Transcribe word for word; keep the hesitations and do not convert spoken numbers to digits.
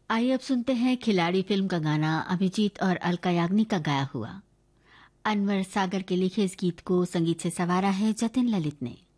आइए अब सुनते हैं खिलाड़ी फिल्म का गाना अभिजीत और अलका याग्निक का गाया हुआ। अनवर सागर के लिखे इस गीत को संगीत से संवारा है जतिन ललित ने।